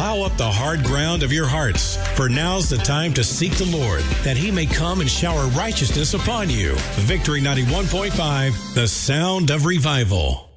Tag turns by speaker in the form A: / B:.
A: plow up the hard ground of your hearts. For now's the time to seek the Lord, that he may come and shower righteousness upon you. Victory 91.5, the sound of revival.